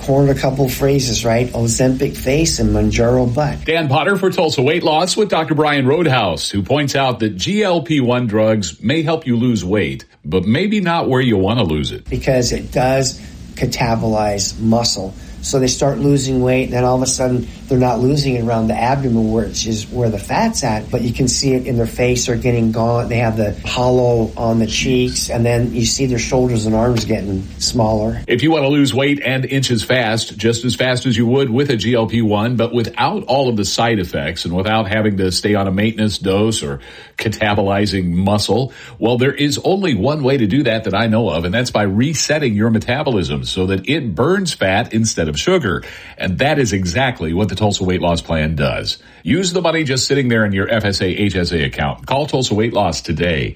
coined a couple phrases, right? Ozempic face and Mounjaro butt. Dan Potter for Tulsa Weight Loss with Dr. Brian Roadhouse, who points out that GLP-1 drugs may help you lose weight, but maybe not where you want to lose it. Because it does catabolize muscle. So they start losing weight, and then all of a sudden they're not losing it around the abdomen, which is where the fat's at, but you can see it in their face. They're getting gaunt. They have the hollow on the cheeks, and then you see their shoulders and arms getting smaller. If you want to lose weight and inches fast, just as fast as you would with a GLP-1, but without all of the side effects and without having to stay on a maintenance dose or catabolizing muscle, well, there is only one way to do that I know of, and that's by resetting your metabolism so that it burns fat instead of sugar. And that is exactly what the Tulsa Weight Loss Plan does. Use the money just sitting there in your FSA HSA account. Call Tulsa Weight Loss today,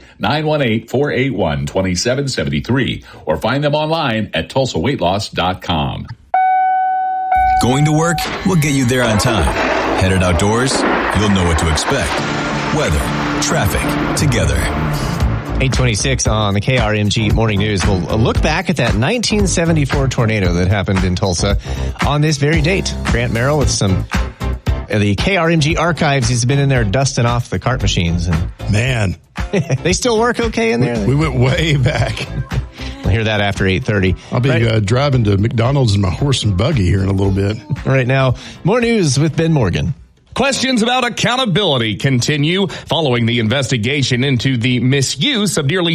918-481-2773, or find them online at tulsaweightloss.com. Going to work? We'll get you there on time. Headed outdoors? You'll know what to expect. Weather, traffic, together. 8:26 on the KRMG Morning News. We'll look back at that 1974 tornado that happened in Tulsa on this very date. Grant Merrill with some the KRMG archives. He's been in there dusting off the cart machines. And man, they still work okay in there? We went way back. We'll hear that after 8:30. I'll be driving to McDonald's in my horse and buggy here in a little bit. Right now, more news with Ben Morgan. Questions about accountability continue following the investigation into the misuse of nearly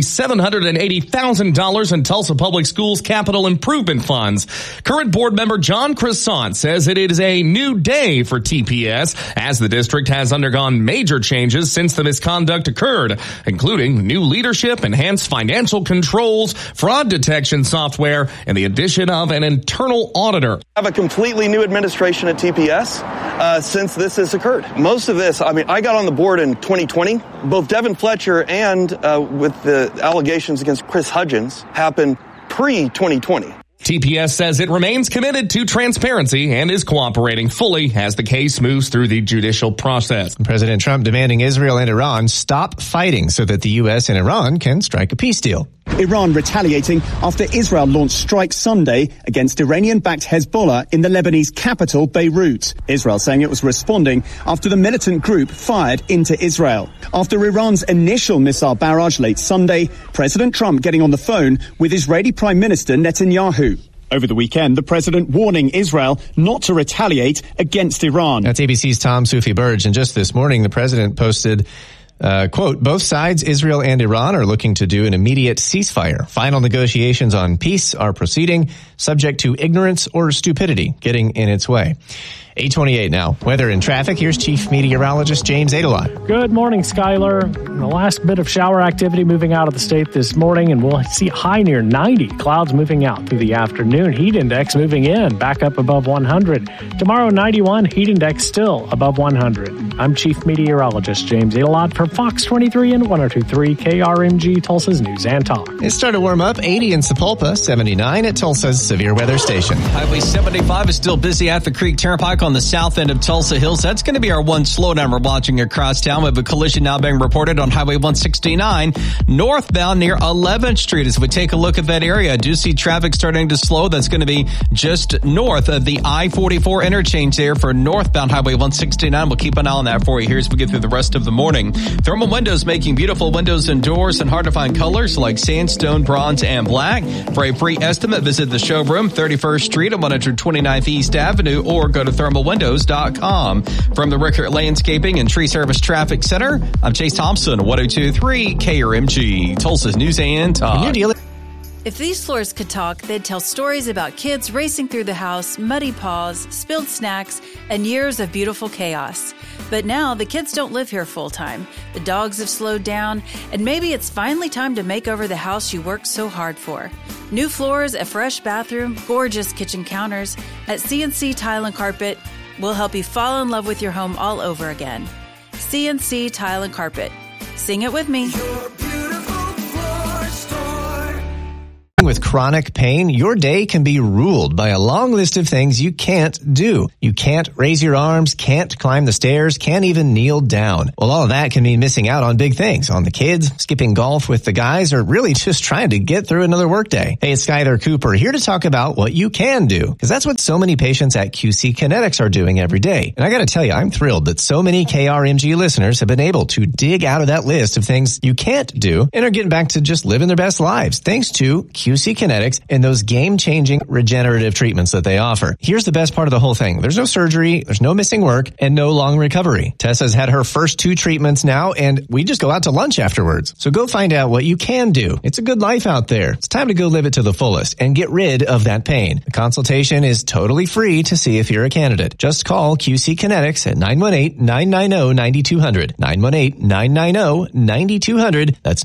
$780,000 in Tulsa Public Schools capital improvement funds. Current board member John Crescent says it is a new day for TPS as the district has undergone major changes since the misconduct occurred, including new leadership, enhanced financial controls, fraud detection software, and the addition of an internal auditor. I have a completely new administration at TPS since this has occurred. Most of this, I got on the board in 2020. Both Devin Fletcher and with the allegations against Chris Hudgens happened pre-2020. TPS says it remains committed to transparency and is cooperating fully as the case moves through the judicial process. President Trump demanding Israel and Iran stop fighting so that the U.S. and Iran can strike a peace deal. Iran retaliating after Israel launched strikes Sunday against Iranian-backed Hezbollah in the Lebanese capital, Beirut. Israel saying it was responding after the militant group fired into Israel. After Iran's initial missile barrage late Sunday, President Trump getting on the phone with Israeli Prime Minister Netanyahu. Over the weekend, the president warning Israel not to retaliate against Iran. That's ABC's Tom Sufi Burge. And just this morning, the president posted, quote, both sides, Israel and Iran, are looking to do an immediate ceasefire. Final negotiations on peace are proceeding, subject to ignorance or stupidity getting in its way. 8:28 now. Weather and traffic. Here's Chief Meteorologist James Adelot. Good morning, Skylar. The last bit of shower activity moving out of the state this morning, and we'll see a high near 90. Clouds moving out through the afternoon. Heat index moving in, back up above 100. Tomorrow, 91. Heat index still above 100. I'm Chief Meteorologist James Adelot for Fox 23 and 102.3 KRMG, Tulsa's News and Talk. It started to warm up. 80 in Sapulpa, 79 at Tulsa's Severe Weather Station. Highway 75 is still busy at the Creek Turnpike on the south end of Tulsa Hills. That's going to be our one slowdown we're watching across town. We have a collision now being reported on Highway 169 northbound near 11th Street. As we take a look at that area, I do see traffic starting to slow. That's going to be just north of the I-44 interchange there for northbound Highway 169. We'll keep an eye on that for you here as we get through the rest of the morning. Thermal Windows making beautiful windows and doors in hard to find colors like sandstone, bronze, and black. For a free estimate, visit the showroom, 31st Street and 129th East Avenue, or go to thermalwindows.com. From the Rickert Landscaping and Tree Service Traffic Center, I'm Chase Thompson, 102.3 KRMG, Tulsa's News and Talk. If these floors could talk, they'd tell stories about kids racing through the house, muddy paws, spilled snacks, and years of beautiful chaos. But now the kids don't live here full time. The dogs have slowed down, and maybe it's finally time to make over the house you worked so hard for. New floors, a fresh bathroom, gorgeous kitchen counters. At CNC Tile and Carpet, we'll help you fall in love with your home all over again. CNC Tile and Carpet. Sing it with me. with chronic pain, your day can be ruled by a long list of things you can't do. You can't raise your arms, can't climb the stairs, can't even kneel down. Well, all of that can mean missing out on big things, on the kids, skipping golf with the guys, or really just trying to get through another workday. Hey, it's Skyler Cooper here to talk about what you can do, because that's what so many patients at QC Kinetics are doing every day. And I got to tell you, I'm thrilled that so many KRMG listeners have been able to dig out of that list of things you can't do and are getting back to just living their best lives, thanks to QC Kinetics and those game-changing regenerative treatments that they offer. Here's the best part of the whole thing. There's no surgery, there's no missing work, and no long recovery. Tessa's had her first 2 treatments now, and we just go out to lunch afterwards. So go find out what you can do. It's a good life out there. It's time to go live it to the fullest and get rid of that pain. The consultation is totally free to see if you're a candidate. Just call QC Kinetics at 918-990-9200. 918-990-9200. That's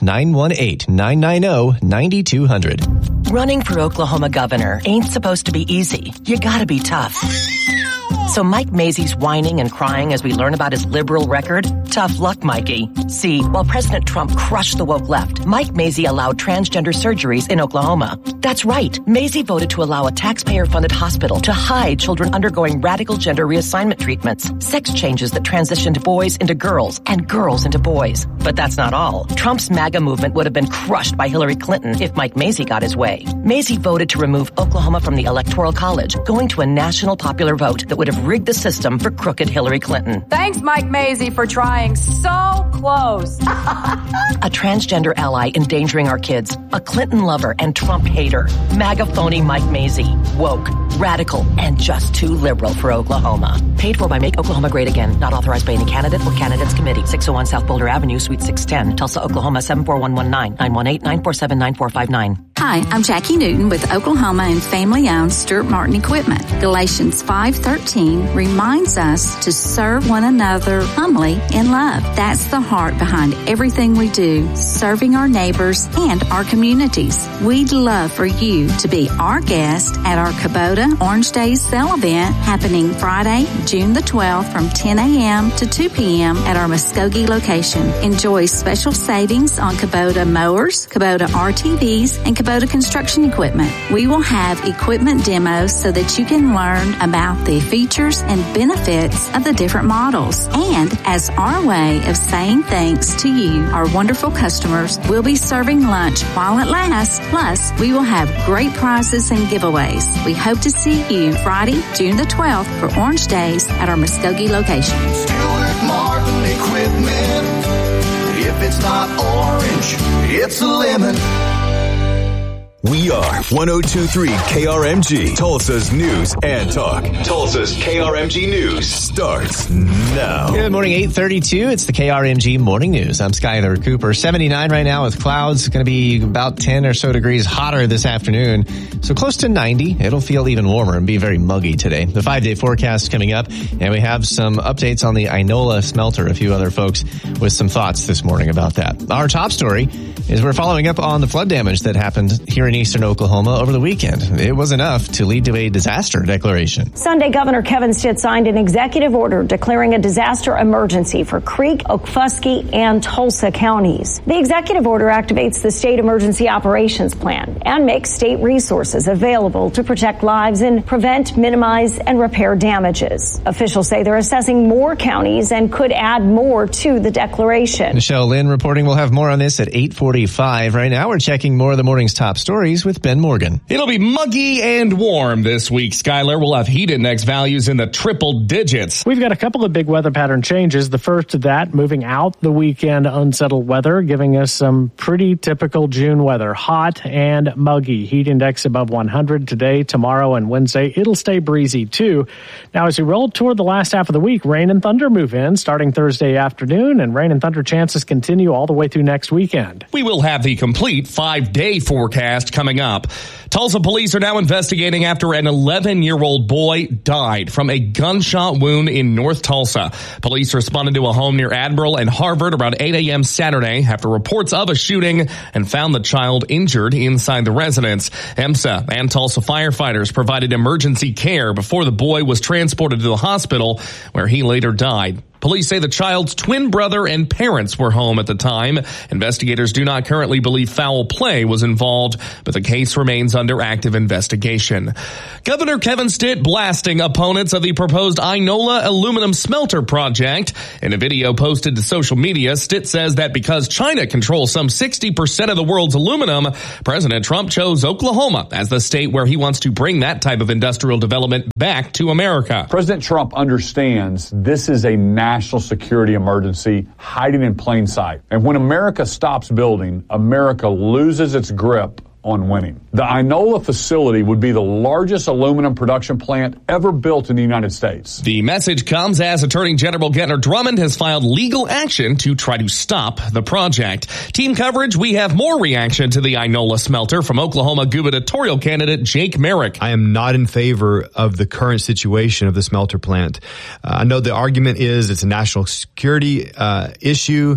918-990-9200. Running for Oklahoma governor ain't supposed to be easy. You gotta be tough. So Mike Mazzei's whining and crying as we learn about his liberal record? Tough luck, Mikey. See, while President Trump crushed the woke left, Mike Mazzei allowed transgender surgeries in Oklahoma. That's right. Mazzei voted to allow a taxpayer-funded hospital to hide children undergoing radical gender reassignment treatments, sex changes that transitioned boys into girls and girls into boys. But that's not all. Trump's MAGA movement would have been crushed by Hillary Clinton if Mike Mazzei got his way. Mazzei voted to remove Oklahoma from the Electoral College, going to a national popular vote that would have rigged the system for crooked Hillary Clinton. Thanks, Mike Mazzei, for trying so close. A transgender ally endangering our kids, a Clinton lover and Trump hater, MAGA phony Mike Mazzei, woke, radical, and just too liberal for Oklahoma. Paid for by Make Oklahoma Great Again, not authorized by any candidate or candidates committee. 601 South Boulder Avenue, Suite 610, Tulsa, Oklahoma 74119, 918-947-9459. Hi, I'm Jackie Newton with Oklahoma and family-owned Stuart Martin Equipment. Galatians 5:13 reminds us to serve one another humbly in love. That's the heart behind everything we do, serving our neighbors and our communities. We'd love for you to be our guest at our Kubota Orange Days sale event happening Friday, June the 12th from 10 a.m. to 2 p.m. at our Muskogee location. Enjoy special savings on Kubota mowers, Kubota RTVs, and Kubota construction equipment. We will have equipment demos so that you can learn about the features and benefits of the different models. And as our way of saying thanks to you, our wonderful customers, we'll be serving lunch while it lasts. Plus, we will have great prizes and giveaways. We hope to see you Friday, June the 12th for Orange Days at our Muskogee location. Stuart Martin Equipment. If it's not orange, it's a lemon. We are 102.3 KRMG, Tulsa's news and talk. Tulsa's KRMG News starts now. Good morning, 8:32. It's the KRMG Morning News. I'm Skyler Cooper. 79 right now with clouds. Going to be about 10 or so degrees hotter this afternoon. So close to 90. It'll feel even warmer and be very muggy today. The 5-day forecast coming up, and we have some updates on the Inola smelter. A few other folks with some thoughts this morning about that. Our top story is we're following up on the flood damage that happened here in eastern Oklahoma over the weekend. It was enough to lead to a disaster declaration. Sunday, Governor Kevin Stitt signed an executive order declaring a disaster emergency for Creek, Okfuskee, and Tulsa counties. The executive order activates the state emergency operations plan and makes state resources available to protect lives and prevent, minimize, and repair damages. Officials say they're assessing more counties and could add more to the declaration. Michelle Lynn reporting. We'll have more on this at 8:45. Right now, we're checking more of the morning's top stories with Ben Morgan. It'll be muggy and warm this week, Skyler. We'll have heat index values in the triple digits. We've got a couple of big weather pattern changes. The first of that, moving out the weekend, unsettled weather, giving us some pretty typical June weather. Hot and muggy. Heat index above 100 today, tomorrow, and Wednesday. It'll stay breezy, too. Now, as we roll toward the last half of the week, rain and thunder move in starting Thursday afternoon, and rain and thunder chances continue all the way through next weekend. We will have the complete 5-day forecast coming up. Tulsa police are now investigating after an 11-year-old boy died from a gunshot wound in North Tulsa. Police responded to a home near Admiral and Harvard around 8 a.m. Saturday after reports of a shooting and found the child injured inside the residence. EMSA and Tulsa firefighters provided emergency care before the boy was transported to the hospital where he later died. Police say the child's twin brother and parents were home at the time. Investigators do not currently believe foul play was involved, but the case remains under active investigation. Governor Kevin Stitt blasting opponents of the proposed Inola aluminum smelter project. In a video posted to social media, Stitt says that because China controls some 60% of the world's aluminum, President Trump chose Oklahoma as the state where he wants to bring that type of industrial development back to America. President Trump understands this is a national security emergency hiding in plain sight. And when America stops building, America loses its grip on winning. The Inola facility would be the largest aluminum production plant ever built in the United States. The message comes as Attorney General Gentner Drummond has filed legal action to try to stop the project. Team coverage, we have more reaction to the Inola smelter from Oklahoma gubernatorial candidate Jake Merrick. I am not in favor of the current situation of the smelter plant. I know the argument is it's a national security issue,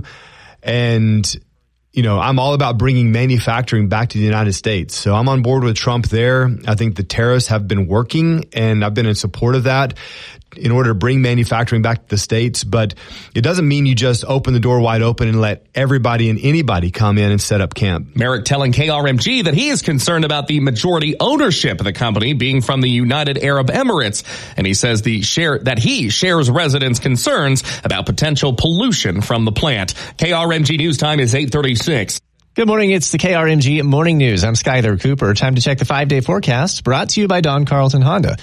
and I'm all about bringing manufacturing back to the United States. So I'm on board with Trump there. I think the tariffs have been working, and I've been in support of that in order to bring manufacturing back to the States. But it doesn't mean you just open the door wide open and let everybody and anybody come in and set up camp. Merrick telling KRMG that he is concerned about the majority ownership of the company being from the United Arab Emirates. And he says he shares residents' concerns about potential pollution from the plant. KRMG News Time is 8:36. Good morning. It's the KRMG Morning News. I'm Skyler Cooper. Time to check the 5-day forecast brought to you by Don Carlton Honda,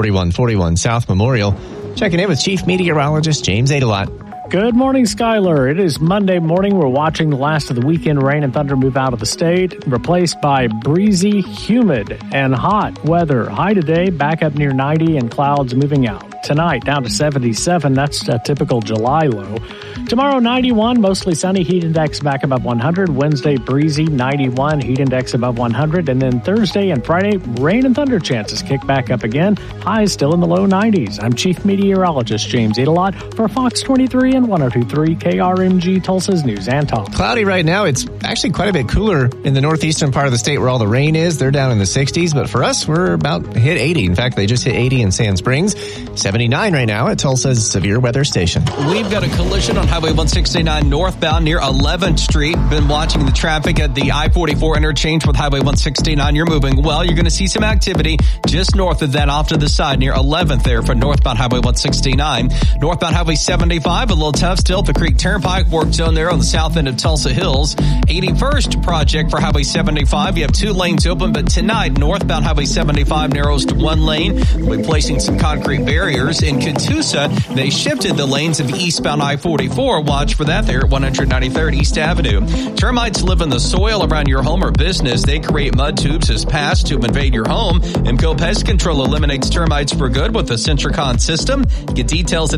4141 South Memorial. Checking in with Chief Meteorologist James Adelot. Good morning, Skyler. It is Monday morning. We're watching the last of the weekend rain and thunder move out of the state, replaced by breezy, humid, and hot weather. High today, back up near 90 and clouds moving out. Tonight, down to 77. That's a typical July low. Tomorrow, 91, mostly sunny, heat index back above 100. Wednesday, breezy, 91, heat index above 100. And then Thursday and Friday, rain and thunder chances kick back up again. Highs still in the low 90s. I'm Chief Meteorologist James Adelot for Fox 23 and 102.3 KRMG Tulsa's News and Talk. Cloudy right now. It's actually quite a bit cooler in the northeastern part of the state where all the rain is. They're down in the 60s, but for us, we're about hit 80. In fact, they just hit 80 in Sand Springs. 79 right now at Tulsa's Severe Weather Station. We've got a collision on Highway 169 northbound near 11th Street. Been watching the traffic at the I-44 interchange with Highway 169. You're moving well. You're going to see some activity just north of that off to the side near 11th there for northbound Highway 169. Northbound Highway 75, a little tough still at the Creek Turnpike work zone there on the south end of Tulsa Hills. 81st project for Highway 75. You have 2 lanes open, but tonight northbound Highway 75 narrows to 1 lane. We'll be placing some concrete barriers. In Catoosa, they shifted the lanes of eastbound I-44. Watch for that there at 193rd East Avenue. Termites live in the soil around your home or business. They create mud tubes as pests to invade your home. IMCO Pest Control eliminates termites for good with the Centricon system. Get details at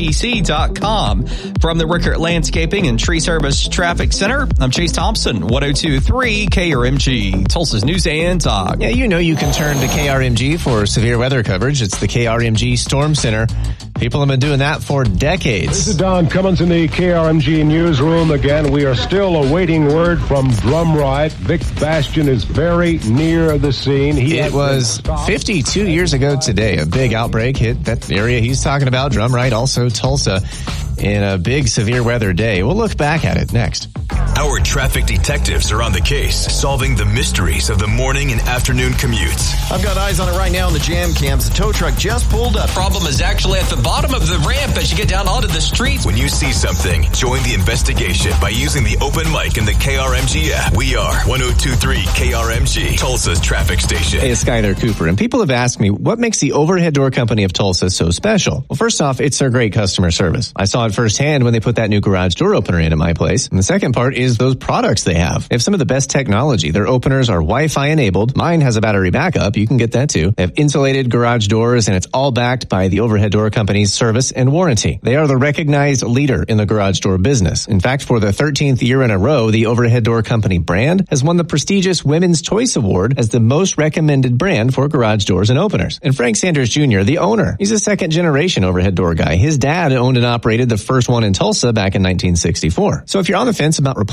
IMCOPC.com. From the Rickert Landscaping and Tree Service Traffic Center, I'm Chase Thompson, 102.3 KRMG, Tulsa's News and Talk. Yeah, you can turn to KRMG for severe weather coverage. It's the KRMG Storm Center. People have been doing that for decades. This is Don Cummins in the KRMG newsroom. Again, we are still awaiting word from Drumright. Vic Bastion is very near the scene. It was 52 years ago today. A big outbreak hit that area he's talking about, Drumright, also Tulsa, in a big severe weather day. We'll look back at it next. Our traffic detectives are on the case, solving the mysteries of the morning and afternoon commutes. I've got eyes on it right now on the jam cams. The tow truck just pulled up. Problem is actually at the bottom of the ramp as you get down onto the street. When you see something, join the investigation by using the open mic in the KRMG app. We are 102.3 KRMG, Tulsa's traffic station. Hey, it's Skyler Cooper, and people have asked me, what makes the Overhead Door Company of Tulsa so special? Well, first off, it's their great customer service. I saw it firsthand when they put that new garage door opener in at my place. And the second part is those products they have. They have some of the best technology. Their openers are Wi-Fi enabled. Mine has a battery backup. You can get that too. They have insulated garage doors, and it's all backed by the Overhead Door Company's service and warranty. They are the recognized leader in the garage door business. In fact, for the 13th year in a row, the Overhead Door Company brand has won the prestigious Women's Choice Award as the most recommended brand for garage doors and openers. And Frank Sanders Jr., the owner, he's a second-generation overhead door guy. His dad owned and operated the first one in Tulsa back in 1964. So if you're on the fence about replacing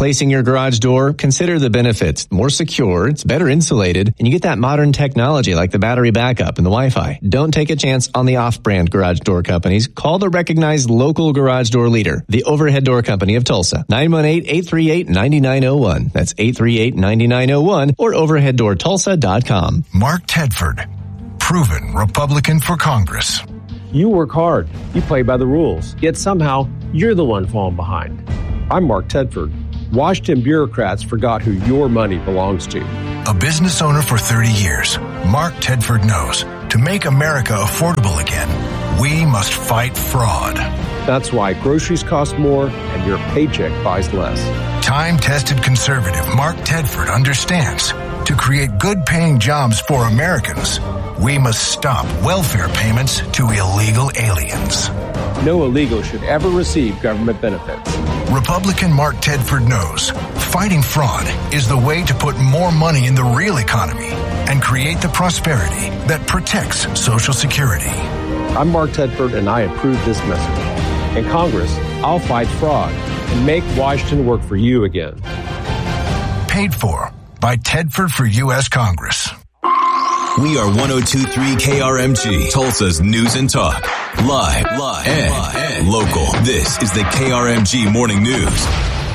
replacing your garage door? Consider the benefits. More secure, it's better insulated, and you get that modern technology like the battery backup and the Wi-Fi. Don't take a chance on the off-brand garage door companies. Call the recognized local garage door leader, the Overhead Door Company of Tulsa. 918-838-9901. That's 838-9901 or overheaddoortulsa.com. Mark Tedford, proven Republican for Congress. You work hard. You play by the rules. Yet somehow, you're the one falling behind. I'm Mark Tedford. Washington bureaucrats forgot who your money belongs to. A business owner for 30 years, Mark Tedford knows to make America affordable again, we must fight fraud. That's why groceries cost more and your paycheck buys less. Time-tested conservative Mark Tedford understands to create good-paying jobs for Americans, we must stop welfare payments to illegal aliens. No illegal should ever receive government benefits. Republican Mark Tedford knows fighting fraud is the way to put more money in the real economy and create the prosperity that protects Social Security. I'm Mark Tedford, and I approve this message. In Congress, I'll fight fraud and make Washington work for you again. Paid for by Tedford for U.S. Congress. We are 102.3 KRMG, Tulsa's news and talk. Live and local. This is the KRMG Morning News.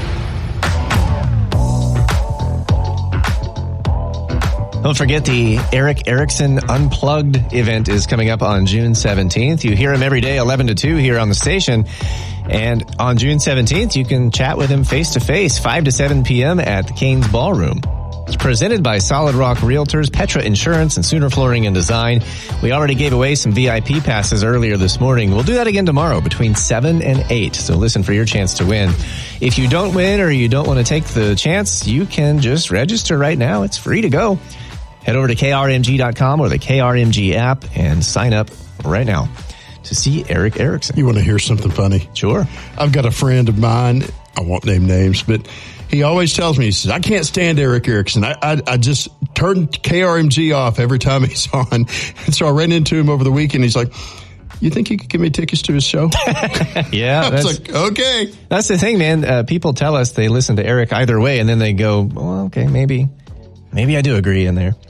Don't forget the Eric Erickson Unplugged event is coming up on June 17th. You hear him every day, 11 to 2 here on the station. And on June 17th, you can chat with him face-to-face, 5 to 7 p.m. at the Cain's Ballroom. It's presented by Solid Rock Realtors, Petra Insurance, and Sooner Flooring and Design. We already gave away some VIP passes earlier this morning. We'll do that again tomorrow between 7 and 8. So listen for your chance to win. If you don't win or you don't want to take the chance, you can just register right now. It's free to go. Head over to krmg.com or the KRMG app and sign up right now to see Eric Erickson. You want to hear something funny? Sure. I've got a friend of mine, I won't name names, but he always tells me, he says, I can't stand Eric Erickson. I just turn KRMG off every time he's on. And so I ran into him over the weekend. He's like, you think you could give me tickets to his show? Yeah. I was like, okay. That's the thing, man. People tell us they listen to Eric either way, and then they go, well, okay, maybe I do agree in there.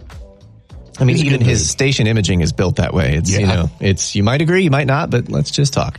I mean, even his station imaging is built that way. It's, it's, you might agree, you might not, but let's just talk.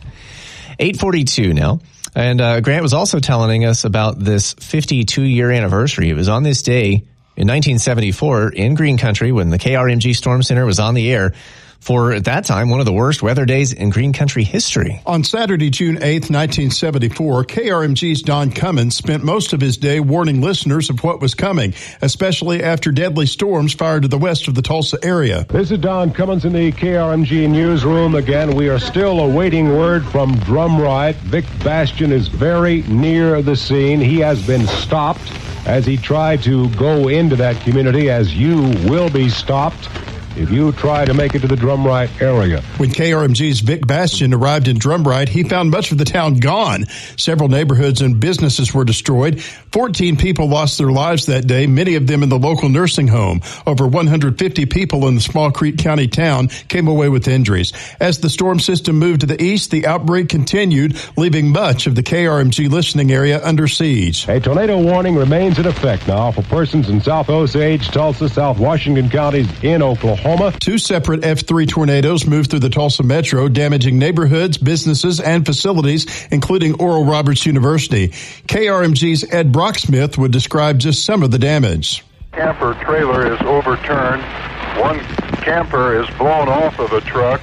8:42 now. And Grant was also telling us about this 52-year anniversary. It was on this day in 1974 in Green Country when the KRMG Storm Center was on the air for, at that time, one of the worst weather days in Green Country history. On Saturday, June 8th, 1974, KRMG's Don Cummins spent most of his day warning listeners of what was coming, especially after deadly storms fired to the west of the Tulsa area. This is Don Cummins in the KRMG newsroom. Again, we are still awaiting word from Drumright. Vic Bastion is very near the scene. He has been stopped as he tried to go into that community, as you will be stopped if you try to make it to the Drumright area. When KRMG's Vic Bastion arrived in Drumright, he found much of the town gone. Several neighborhoods and businesses were destroyed. 14 people lost their lives that day, many of them in the local nursing home. Over 150 people in the Small Creek County town came away with injuries. As the storm system moved to the east, the outbreak continued, leaving much of the KRMG listening area under siege. A tornado warning remains in effect now for persons in South Osage, Tulsa, South Washington counties in Oklahoma. Two separate F3 tornadoes moved through the Tulsa metro, damaging neighborhoods, businesses, and facilities, including Oral Roberts University. KRMG's Ed Brocksmith would describe just some of the damage. Camper trailer is overturned. One camper is blown off of a truck.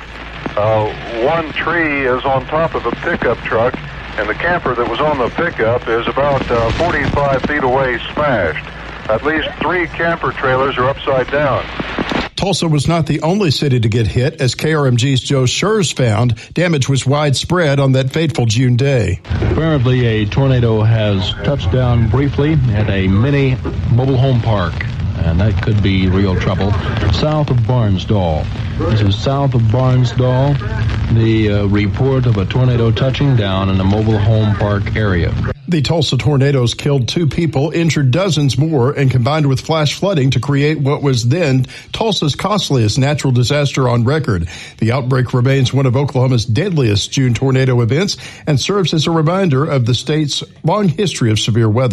One tree is on top of a pickup truck, and the camper that was on the pickup is about 45 feet away, smashed. At least 3 camper trailers are upside down. Tulsa was not the only city to get hit. As KRMG's Joe Schurz found, damage was widespread on that fateful June day. Apparently, a tornado has touched down briefly at a mini mobile home park, and that could be real trouble, south of Barnsdall. This is south of Barnsdall, the report of a tornado touching down in a mobile home park area. The Tulsa tornadoes killed 2 people, injured dozens more, and combined with flash flooding to create what was then Tulsa's costliest natural disaster on record. The outbreak remains one of Oklahoma's deadliest June tornado events and serves as a reminder of the state's long history of severe weather.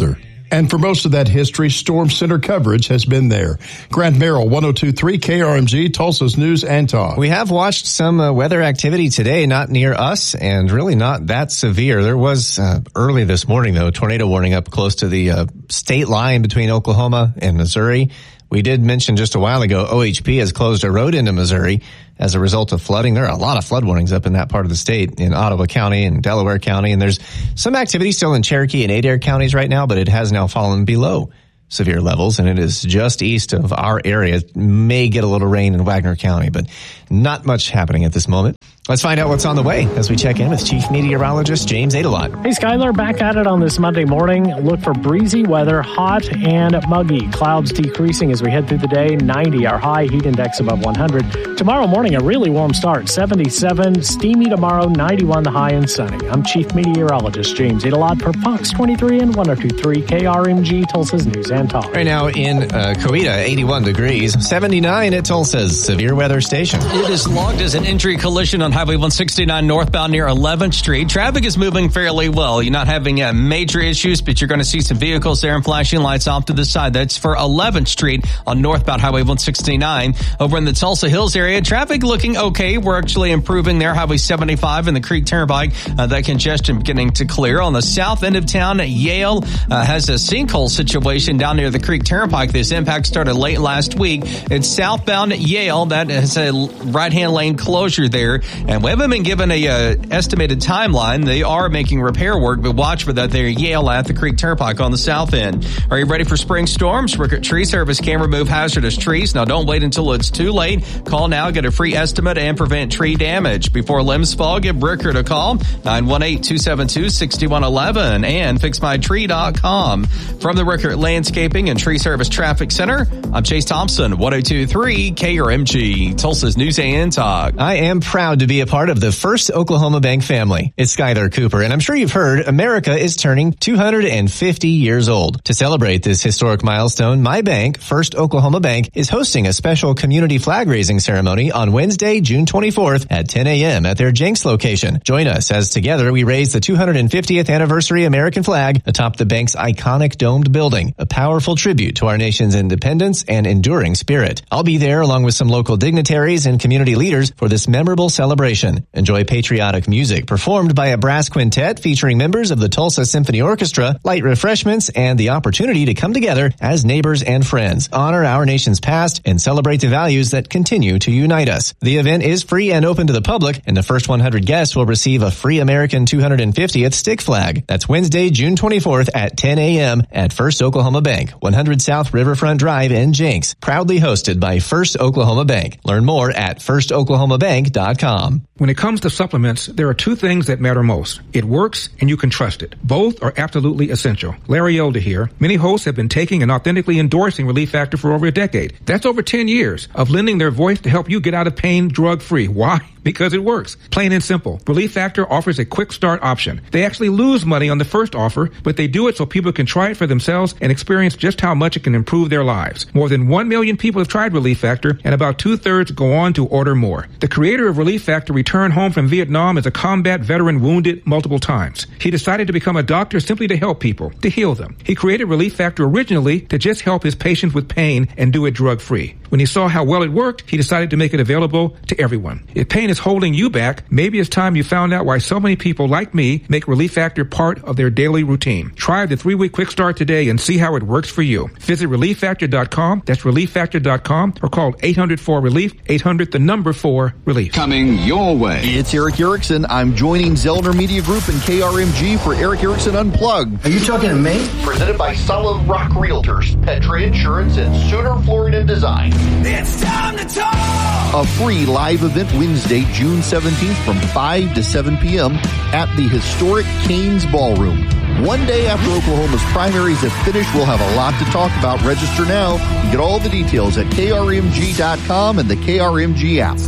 And for most of that history, Storm Center coverage has been there. Grant Merrill, 102.3 KRMG, Tulsa's News and Talk. We have watched some weather activity today, not near us, and really not that severe. There was early this morning, though, tornado warning up close to the state line between Oklahoma and Missouri. We did mention just a while ago, OHP has closed a road into Missouri as a result of flooding. There are a lot of flood warnings up in that part of the state, in Ottawa County and Delaware County. And there's some activity still in Cherokee and Adair counties right now, but it has now fallen below severe levels, and it is just east of our area. It may get a little rain in Wagner County, but not much happening at this moment. Let's find out what's on the way as we check in with Chief Meteorologist James Adelot. Hey, Skylar, back at it on this Monday morning. Look for breezy weather, hot and muggy. Clouds decreasing as we head through the day. 90, our high, heat index above 100. Tomorrow morning, a really warm start. 77, steamy tomorrow, 91 the high and sunny. I'm Chief Meteorologist James Adelot for Fox 23 and 102.3 KRMG, Tulsa's News and Talk. Right now in Coweta, 81 degrees, 79 at Tulsa's severe weather station. It is logged as an entry collision on Highway 169 northbound near 11th Street. Traffic is moving fairly well. You're not having major issues, but you're going to see some vehicles there and flashing lights off to the side. That's for 11th Street on northbound Highway 169. Over in the Tulsa Hills area, traffic looking okay. We're actually improving there. Highway 75 and the Creek Turnpike, that congestion beginning to clear. On the south end of town, Yale has a sinkhole situation down near the Creek Turnpike. This impact started late last week. It's southbound Yale. That has a right-hand lane closure there. And we haven't been given a estimated timeline. They are making repair work, but watch for that there. Yale at the Creek Turnpike on the south end. Are you ready for spring storms? Rickert Tree Service can remove hazardous trees. Now don't wait until it's too late. Call now, get a free estimate, and prevent tree damage. Before limbs fall, give Rickert a call. 918-272-6111 and fixmytree.com. From the Rickert Landscaping and Tree Service Traffic Center, I'm Chase Thompson, 102.3 KRMG, Tulsa's News and Talk. I am proud to be a part of the First Oklahoma Bank family. It's Skylar Cooper, and I'm sure you've heard America is turning 250 years old. To celebrate this historic milestone, my bank, First Oklahoma Bank, is hosting a special community flag raising ceremony on Wednesday, June 24th at 10 a.m. at their Jenks location. Join us as together we raise the 250th anniversary American flag atop the bank's iconic domed building, a powerful tribute to our nation's independence and enduring spirit. I'll be there along with some local dignitaries and community leaders for this memorable celebration. Enjoy patriotic music performed by a brass quintet featuring members of the Tulsa Symphony Orchestra, light refreshments, and the opportunity to come together as neighbors and friends, honor our nation's past, and celebrate the values that continue to unite us. The event is free and open to the public, and the first 100 guests will receive a free American 250th stick flag. That's Wednesday, June 24th at 10 a.m. at First Oklahoma Bank, 100 South Riverfront Drive in Jenks. Proudly hosted by First Oklahoma Bank. Learn more at firstoklahomabank.com. When it comes to supplements, there are two things that matter most. It works and you can trust it. Both are absolutely essential. Larry Elder here. Many hosts have been taking and authentically endorsing Relief Factor for over a decade. That's over 10 years of lending their voice to help you get out of pain drug-free. Why? Because it works. Plain and simple. Relief Factor offers a quick start option. They actually lose money on the first offer, but they do it so people can try it for themselves and experience just how much it can improve their lives. More than 1 million people have tried Relief Factor, and about 2/3 go on to order more. The creator of Relief Factor returned home from Vietnam as a combat veteran wounded multiple times. He decided to become a doctor simply to help people, to heal them. He created Relief Factor originally to just help his patients with pain and do it drug-free. When he saw how well it worked, he decided to make it available to everyone. If pain is holding you back, maybe it's time you found out why so many people like me make Relief Factor part of their daily routine. Try the 3-week quick start today and see how it works for you. Visit ReliefFactor.com, that's ReliefFactor.com, or call 800-4-RELIEF, 800-4-RELIEF. Coming your way. It's Eric Erickson. I'm joining Zellner Media Group and KRMG for Eric Erickson Unplugged. Are you talking to me? Presented by Solid Rock Realtors, Petra Insurance, and Sooner Florida Design. It's time to talk! A free live event Wednesday, June 17th from 5 to 7 p.m. at the historic Cain's Ballroom. One day after Oklahoma's primaries have finished, we'll have a lot to talk about. Register now. You can get all the details at krmg.com and the KRMG app.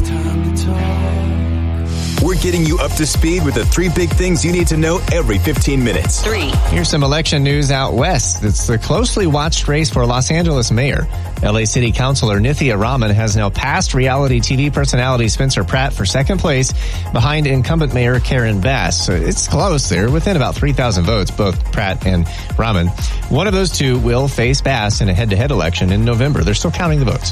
We're getting you up to speed with the 3 big things you need to know every 15 minutes. 3. Here's some election news out west. It's the closely watched race for Los Angeles mayor. LA City Councilor Nithya Raman has now passed reality TV personality Spencer Pratt for second place behind incumbent Mayor Karen Bass. So it's close there, within about 3,000 votes, both Pratt and Raman. One of those two will face Bass in a head-to-head election in November. They're still counting the votes.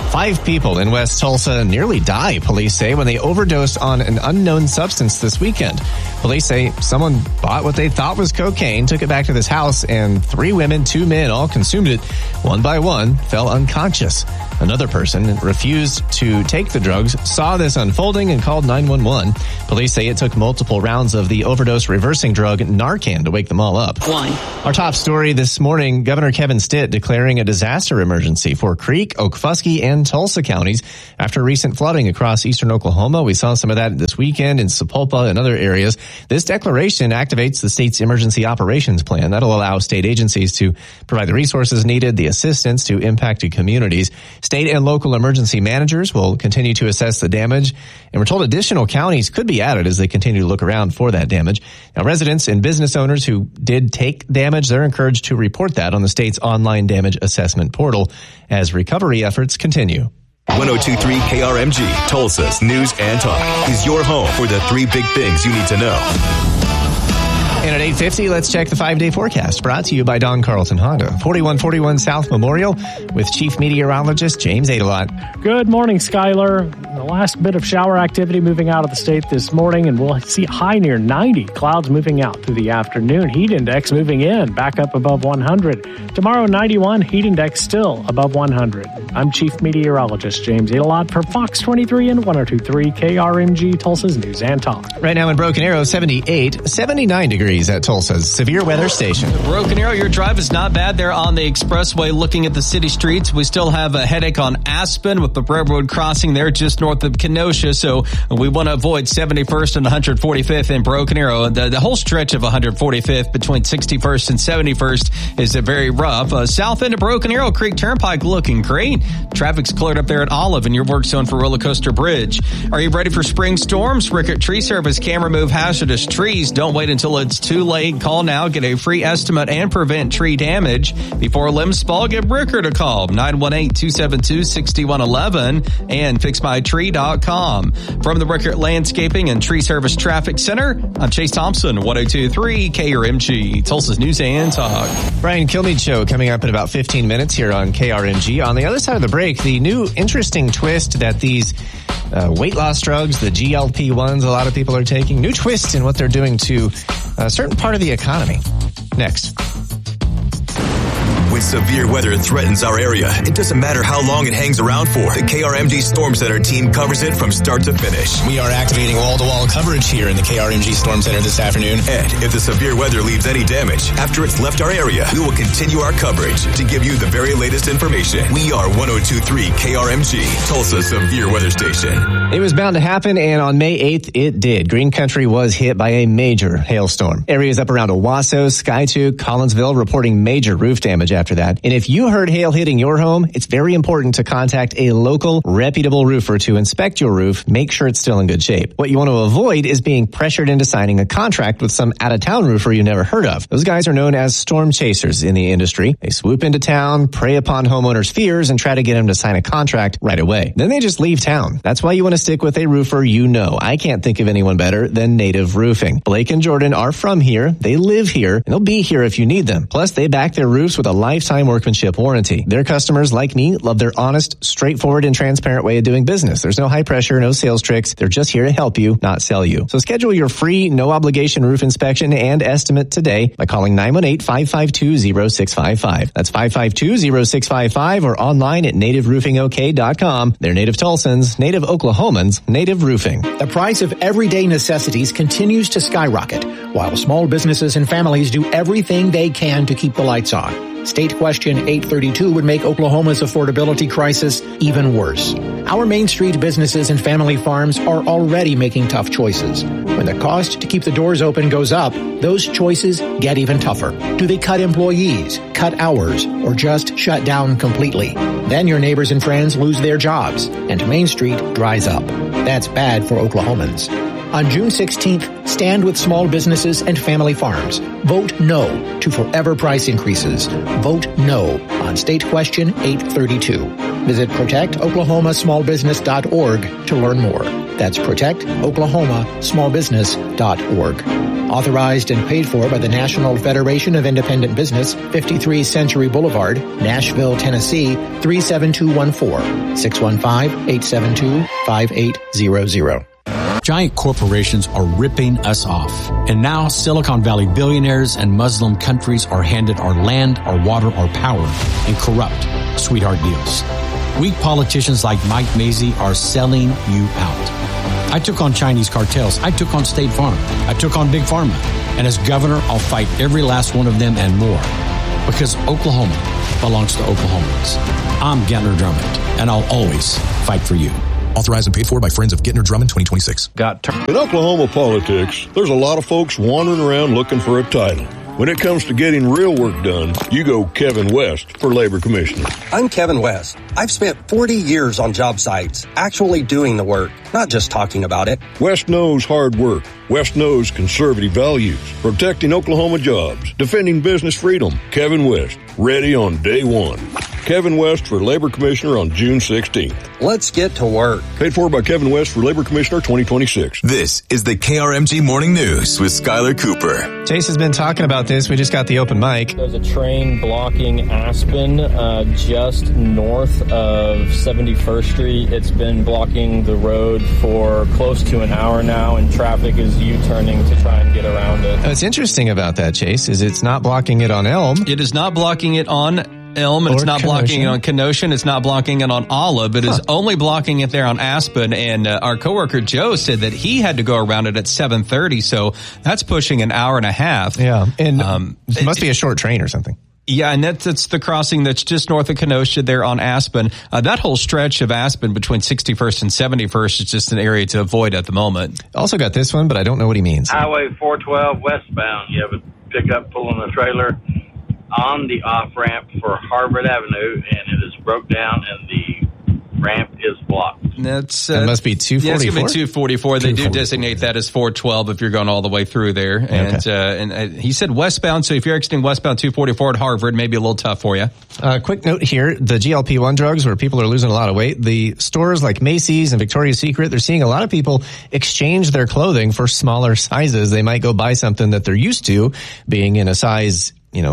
5 people in West Tulsa nearly die, police say, when they overdosed on an unknown substance this weekend. Police say someone bought what they thought was cocaine, took it back to this house, and 3 women, 2 men all consumed it. One by one, fell unconscious. Another person refused to take the drugs, saw this unfolding, and called 911. Police say it took multiple rounds of the overdose reversing drug Narcan to wake them all up. Our top story this morning, Governor Kevin Stitt declaring a disaster emergency for Creek, Okfuskee, and Tulsa counties after recent flooding across eastern Oklahoma. We saw some of that this weekend in Sapulpa and other areas. This declaration activates the state's emergency operations plan. That'll allow state agencies to provide the resources needed, the assistance to impacted communities. State and local emergency managers will continue to assess the damage, and we're told additional counties could be added as they continue to look around for that damage. Now, residents and business owners who did take damage, they're encouraged to report that on the state's online damage assessment portal as recovery efforts continue. 102.3 KRMG, Tulsa's News and Talk, is your home for the 3 big things you need to know. And at 8:50, let's check the 5-day forecast, brought to you by Don Carlton Honda, 4141 South Memorial, with Chief Meteorologist James Adelot. Good morning, Skylar. The last bit of shower activity moving out of the state this morning, and we'll see a high near 90. Clouds moving out through the afternoon. Heat index moving in, back up above 100. Tomorrow, 91. Heat index still above 100. I'm Chief Meteorologist James Adelot for Fox 23 and 102.3 KRMG, Tulsa's News and Talk. Right now in Broken Arrow, 78, 79 degrees at Tulsa's Severe Weather Station. Broken Arrow, your drive is not bad there on the expressway looking at the city streets. We still have a headache on Aspen with the railroad crossing there just north of Kenosha, so we want to avoid 71st and 145th in Broken Arrow. The whole stretch of 145th between 61st and 71st is very rough. South end of Broken Arrow, Creek Turnpike looking great. Traffic's cleared up there at Olive in your work zone for Roller Coaster Bridge. Are you ready for spring storms? Rickett Tree Service can remove hazardous trees. Don't wait until it's too late. Call now. Get a free estimate and prevent tree damage. Before limbs fall, give Rickert a call. 918-272-6111 and fixmytree.com. From the Rickert Landscaping and Tree Service Traffic Center, I'm Chase Thompson, 102.3 KRMG, Tulsa's News and Talk. Brian Kilmeade Show coming up in about 15 minutes here on KRMG. On the other side of the break, the new interesting twist that these weight loss drugs, the GLP-1s, a lot of people are taking, new twists in what they're doing to a certain part of the economy. Next. When severe weather threatens our area, it doesn't matter how long it hangs around for. The KRMG Storm Center team covers it from start to finish. We are activating wall-to-wall coverage here in the KRMG Storm Center this afternoon. And if the severe weather leaves any damage after it's left our area, we will continue our coverage to give you the very latest information. We are 102.3 KRMG, Tulsa's severe weather station. It was bound to happen, and on May 8th, it did. Green Country was hit by a major hailstorm. Areas up around Owasso, Skiatook, Collinsville reporting major roof damage after that. And if you heard hail hitting your home, it's very important to contact a local, reputable roofer to inspect your roof, make sure it's still in good shape. What you want to avoid is being pressured into signing a contract with some out-of-town roofer you never heard of. Those guys are known as storm chasers in the industry. They swoop into town, prey upon homeowners' fears, and try to get them to sign a contract right away. Then they just leave town. That's why you want to stick with a roofer you know. I can't think of anyone better than Native Roofing. Blake and Jordan are from here, they live here, and they'll be here if you need them. Plus, they back their roofs with a lifetime workmanship warranty. Their customers, like me, love their honest, straightforward, and transparent way of doing business. There's no high pressure, no sales tricks. They're just here to help you, not sell you. So schedule your free, no-obligation roof inspection and estimate today by calling 918-552-0655. That's 552-0655 or online at nativeroofingok.com. They're Native Tulsans, Native Oklahomans, Native Roofing. The price of everyday necessities continues to skyrocket, while small businesses and families do everything they can to keep the lights on. State Question 832 would make Oklahoma's affordability crisis even worse. Our Main Street businesses and family farms are already making tough choices. When the cost to keep the doors open goes up, those choices get even tougher. Do they cut employees, cut hours, or just shut down completely? Then your neighbors and friends lose their jobs, and Main Street dries up. That's bad for Oklahomans. On June 16th, stand with small businesses and family farms. Vote no to forever price increases. Vote no on State Question 832. Visit protectoklahomasmallbusiness.org to learn more. That's protectoklahomasmallbusiness.org. Authorized and paid for by the National Federation of Independent Business, 53 Century Boulevard, Nashville, Tennessee, 37214, 615-872-5800. Giant corporations are ripping us off. And now Silicon Valley billionaires and Muslim countries are handed our land, our water, our power in corrupt sweetheart deals. Weak politicians like Mike Mazzei are selling you out. I took on Chinese cartels. I took on State Farm. I took on Big Pharma. And as governor, I'll fight every last one of them and more. Because Oklahoma belongs to Oklahomans. I'm Gettner Drummond, and I'll always fight for you. Authorized and paid for by Friends of Gettner Drummond 2026. In Oklahoma politics, there's a lot of folks wandering around looking for a title. When it comes to getting real work done, you go Kevin West for Labor Commissioner. I'm Kevin West. I've spent 40 years on job sites, actually doing the work, not just talking about it. West knows hard work. West knows conservative values, protecting Oklahoma jobs, defending business freedom. Kevin West, ready on day one. Kevin West for Labor Commissioner on June 16th. Let's get to work. Paid for by Kevin West for Labor Commissioner 2026. This is the KRMG Morning News with Skylar Cooper. Chase has been talking about this. We just got the open mic. There's a train blocking Aspen just north of 71st Street. It's been blocking the road for close to an hour now, and traffic is U-turning to try and get around it. What's interesting about that, Chase, is it's not blocking it on Elm. It is not blocking it on Elm. It's not blocking it on Kenosha. It's not blocking it on Olive. It is only blocking it there on Aspen. And our coworker Joe said that he had to go around it at 7:30. So that's pushing an hour and a half. Yeah. And it must be a short train or something. Yeah, and that's the crossing that's just north of Kenosha there on Aspen. That whole stretch of Aspen between 61st and 71st is just an area to avoid at the moment. Also got this one, but I don't know what he means. Highway 412 westbound. You have a pickup pulling a trailer on the off-ramp for Harvard Avenue, and it is broke down, and the ramp is blocked. That must be 244? Yeah, it's going to be 244. They do designate that as 412 if you're going all the way through there. And he said westbound, so if you're exiting westbound 244 at Harvard, maybe a little tough for you. Quick note here, the GLP-1 drugs where people are losing a lot of weight, the stores like Macy's and Victoria's Secret, they're seeing a lot of people exchange their clothing for smaller sizes. They might go buy something that they're used to being in a size,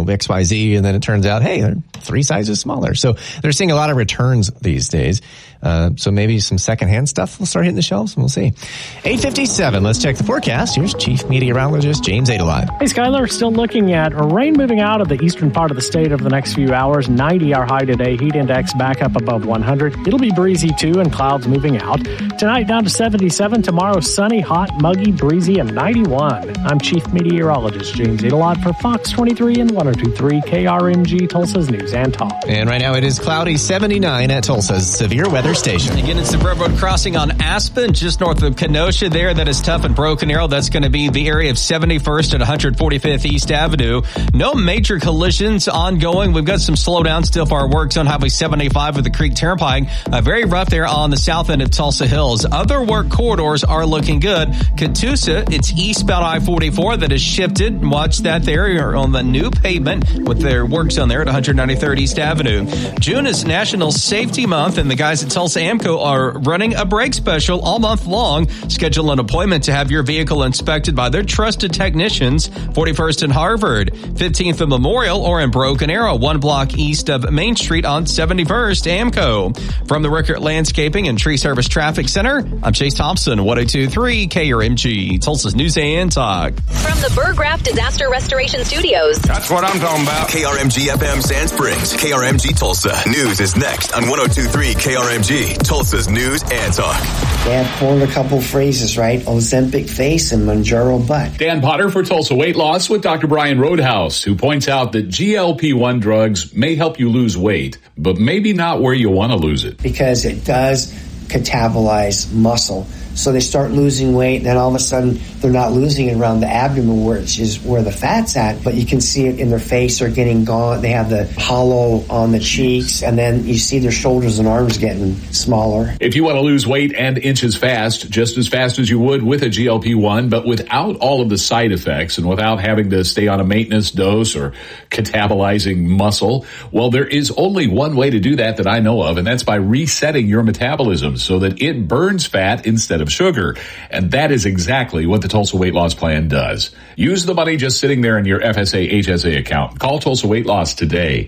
XYZ, and then it turns out, hey, they're 3 sizes smaller. So they're seeing a lot of returns these days. So maybe some secondhand stuff will start hitting the shelves, and we'll see. 8:57, let's check the forecast. Here's Chief Meteorologist James Adelide. Hey, Skylar, still looking at rain moving out of the eastern part of the state over the next few hours. 90 our high today. Heat index back up above 100. It'll be breezy, too, and clouds moving out. Tonight down to 77. Tomorrow sunny, hot, muggy, breezy, and 91. I'm Chief Meteorologist James Adelide for Fox 23 and 102.3 KRMG, Tulsa's News and Talk. And right now it is cloudy, 79 at Tulsa's Severe Weather Station. Again, it's the railroad crossing on Aspen, just north of Kenosha there. That is tough and Broken Arrow. That's going to be the area of 71st and 145th East Avenue. No major collisions ongoing. We've got some slowdowns still for our works on Highway 75 with the Creek Turnpike. Very rough there on the south end of Tulsa Hills. Other work corridors are looking good. Catoosa, it's eastbound I-44 that has shifted. Watch that there on the new pavement with their works on there at 193rd East Avenue. June is National Safety Month, and the guys at Tulsa AMCO are running a brake special all month long. Schedule an appointment to have your vehicle inspected by their trusted technicians. 41st and Harvard, 15th and Memorial, or in Broken Arrow, 1 block east of Main Street on 71st AMCO. From the Rickert Landscaping and Tree Service Traffic Center, I'm Chase Thompson, 102.3 KRMG, Tulsa's News and Talk. From the Burg Raft Disaster Restoration Studios. That's what I'm talking about. KRMG FM Sand Springs, KRMG Tulsa. News is next on 102.3 KRMG, Tulsa's News and Talk. Dad pulled a couple phrases right. Ozempic face and Mounjaro butt. Dan Potter for Tulsa Weight Loss with Dr. Brian Roadhouse, who points out that GLP-1 drugs may help you lose weight, but maybe not where you want to lose it. Because it does catabolize muscle. So they start losing weight, and then all of a sudden they're not losing it around the abdomen where the fat's at, but you can see it in their face. They're getting gaunt. They have the hollow on the cheeks, and then you see their shoulders and arms getting smaller. If you want to lose weight and inches fast, just as fast as you would with a GLP-1, but without all of the side effects and without having to stay on a maintenance dose or catabolizing muscle, well, there is only one way to do that I know of, and that's by resetting your metabolism so that it burns fat instead of sugar. And that is exactly what the Tulsa Weight Loss Plan does. Use the money just sitting there in your FSA HSA account. Call Tulsa Weight Loss today,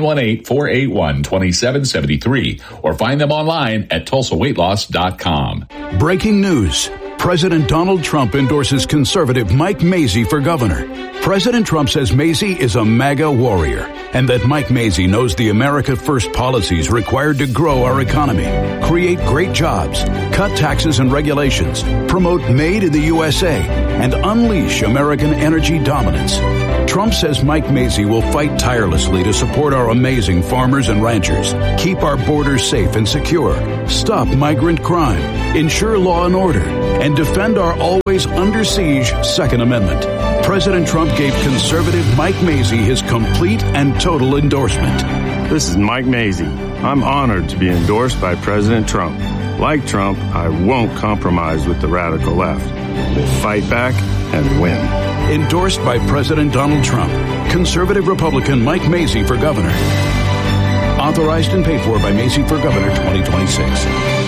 918-481-2773, or find them online at tulsaweightloss.com. Breaking news. President Donald Trump endorses conservative Mike Mazzei for governor. President Trump says Mazzei is a MAGA warrior and that Mike Mazzei knows the America First policies required to grow our economy, create great jobs, cut taxes and regulations, promote Made in the USA, and unleash American energy dominance. Trump says Mike Mazzei will fight tirelessly to support our amazing farmers and ranchers, keep our borders safe and secure, stop migrant crime, ensure law and order, and defend our always under siege Second Amendment. President Trump gave conservative Mike Mazzei his complete and total endorsement. This is Mike Mazzei. I'm honored to be endorsed by President Trump. Like Trump, I won't compromise with the radical left. We'll fight back and win. Endorsed by President Donald Trump. Conservative Republican Mike Mazzei for governor. Authorized and paid for by Mazzei for Governor 2026.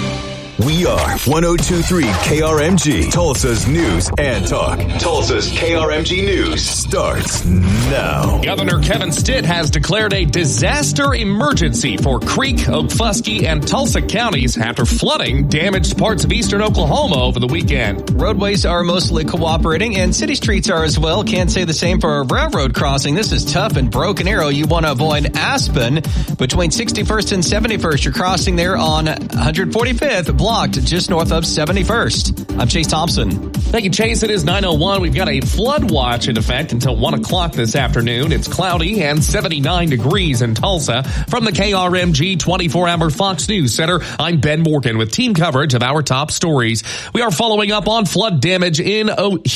We are 102.3 KRMG, Tulsa's News and Talk. Tulsa's KRMG News starts now. Governor Kevin Stitt has declared a disaster emergency for Creek, Okfuskee, and Tulsa counties after flooding damaged parts of eastern Oklahoma over the weekend. Roadways are mostly cooperating, and city streets are as well. Can't say the same for a railroad crossing. This is tough in Broken Arrow. You want to avoid Aspen between 61st and 71st. You're crossing there on 145th. Blocked just north of 71st. I'm Chase Thompson. Thank you, Chase. It is 9:01. We've got a flood watch in effect until 1 o'clock this afternoon. It's cloudy and 79 degrees in Tulsa. From the KRMG 24-hour Fox News Center, I'm Ben Morgan with team coverage of our top stories. We are following up on flood damage in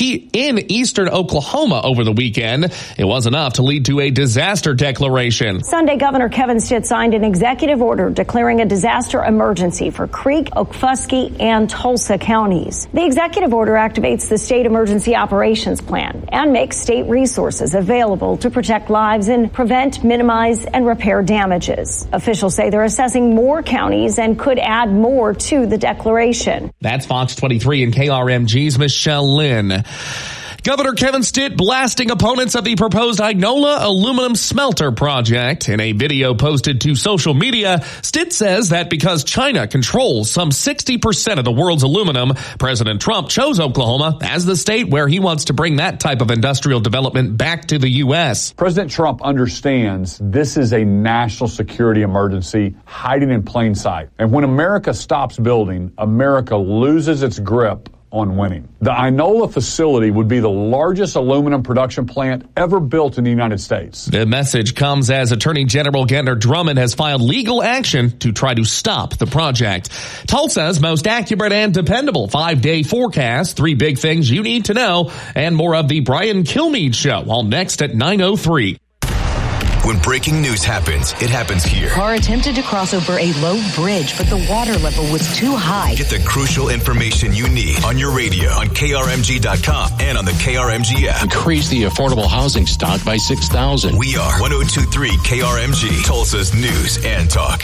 eastern Oklahoma over the weekend. It was enough to lead to a disaster declaration. Sunday, Governor Kevin Stitt signed an executive order declaring a disaster emergency for Creek, Okfuskee, and Tulsa counties. The executive order activates the state emergency operations plan and makes state resources available to protect lives and prevent, minimize, and repair damages. Officials say they're assessing more counties and could add more to the declaration. That's Fox 23 and KRMG's Michelle Lynn. Governor Kevin Stitt blasting opponents of the proposed Inola aluminum smelter project. In a video posted to social media, Stitt says that because China controls some 60% of the world's aluminum, President Trump chose Oklahoma as the state where he wants to bring that type of industrial development back to the U.S. President Trump understands this is a national security emergency hiding in plain sight. And when America stops building, America loses its grip on winning. The Inola facility would be the largest aluminum production plant ever built in the United States. The message comes as Attorney General Gentner Drummond has filed legal action to try to stop the project. Tulsa's most accurate and dependable 5-day forecast, 3 big things you need to know, and more of the Brian Kilmeade Show, all next at 9:03. When breaking news happens, it happens here. Car attempted to cross over a low bridge, but the water level was too high. Get the crucial information you need on your radio, on KRMG.com, and on the KRMG app. Increase the affordable housing stock by 6,000. We are 102.3 KRMG, Tulsa's News and Talk.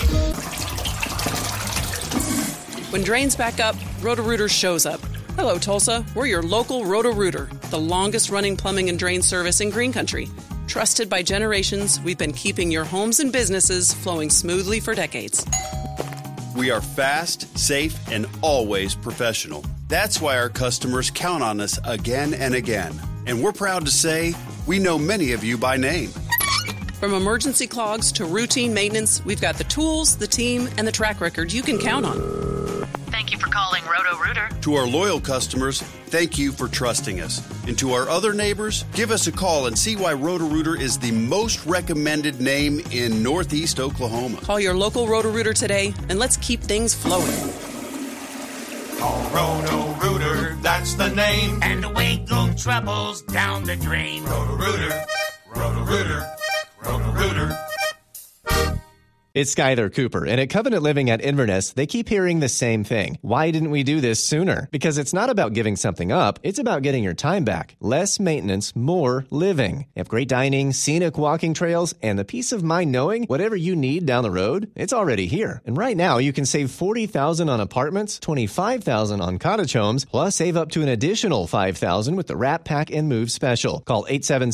When drains back up, Roto-Rooter shows up. Hello, Tulsa. We're your local Roto-Rooter, the longest-running plumbing and drain service in Green Country. Trusted by generations, we've been keeping your homes and businesses flowing smoothly for decades. We are fast, safe, and always professional. That's why our customers count on us again and again. And we're proud to say we know many of you by name. From emergency clogs to routine maintenance, we've got the tools, the team, and the track record you can count on. Thank you for calling Roto-Rooter. To our loyal customers, thank you for trusting us. And to our other neighbors, give us a call and see why Roto-Rooter is the most recommended name in Northeast Oklahoma. Call your local Roto-Rooter today, and let's keep things flowing. Call Roto-Rooter. that's the name. And away go troubles down the drain. Roto-Rooter, Roto-Rooter, Roto-Rooter. It's Skyler Cooper, and at Covenant Living at Inverness, they keep hearing the same thing. Why didn't we do this sooner? Because it's not about giving something up, it's about getting your time back. Less maintenance, more living. They have great dining, scenic walking trails, and the peace of mind knowing whatever you need down the road, it's already here. And right now, you can save $40,000 on apartments, $25,000 on cottage homes, plus save up to an additional $5,000 with the Wrap, Pack, and Move special. Call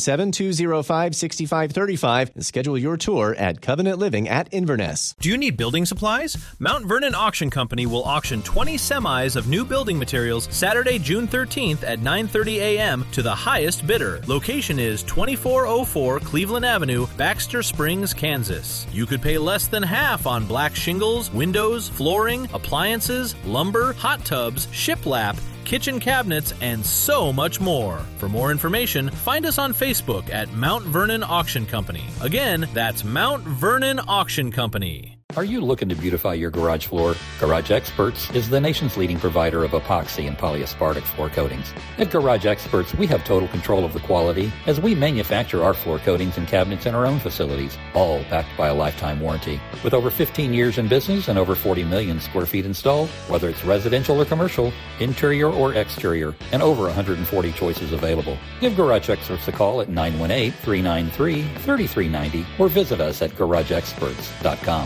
877-205-6535 and schedule your tour at Covenant Living at Inverness. Do you need building supplies? Mount Vernon Auction Company will auction 20 semis of new building materials Saturday, June 13th at 9:30 a.m. to the highest bidder. Location is 2404 Cleveland Avenue, Baxter Springs, Kansas. You could pay less than half on black shingles, windows, flooring, appliances, lumber, hot tubs, shiplap, kitchen cabinets, and so much more. For more information, find us on Facebook at Mount Vernon Auction Company. Again, that's Mount Vernon Auction Company. Are you looking to beautify your garage floor? Garage Experts is the nation's leading provider of epoxy and polyaspartic floor coatings. At Garage Experts, we have total control of the quality as we manufacture our floor coatings and cabinets in our own facilities, all backed by a lifetime warranty. With over 15 years in business and over 40 million square feet installed, whether it's residential or commercial, interior or exterior, and over 140 choices available. Give Garage Experts a call at 918-393-3390 or visit us at garageexperts.com.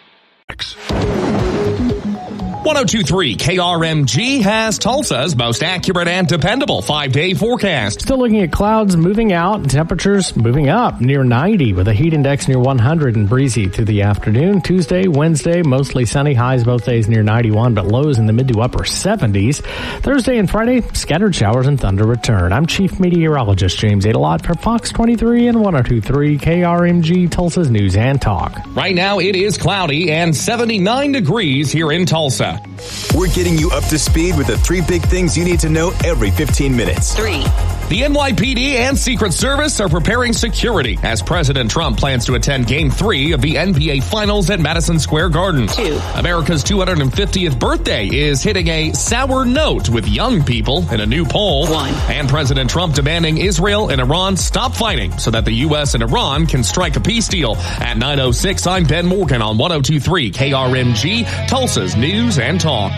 1023 KRMG has Tulsa's most accurate and dependable 5-day forecast. Still looking at clouds moving out, temperatures moving up near 90 with a heat index near 100 and breezy through the afternoon. Tuesday, Wednesday, mostly sunny, highs both days near 91, but lows in the mid to upper 70s. Thursday and Friday, scattered showers and thunder return. I'm Chief Meteorologist James Adelot for Fox 23 and 1023 KRMG, Tulsa's News and Talk. Right now, it is cloudy and 79 degrees here in Tulsa. We're getting you up to speed with the 3 big things you need to know every 15 minutes. 3. The NYPD and Secret Service are preparing security as President Trump plans to attend Game 3 of the NBA Finals at Madison Square Garden. 2. America's 250th birthday is hitting a sour note with young people in a new poll. 1. And President Trump demanding Israel and Iran stop fighting so that the U.S. and Iran can strike a peace deal. At 9:06, I'm Ben Morgan on 1023 KRMG, Tulsa's News and Talk.